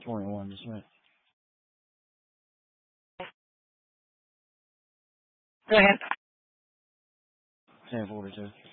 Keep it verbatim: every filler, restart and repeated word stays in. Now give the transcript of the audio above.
twenty-one, just a minute. Go ahead. ten forty-two.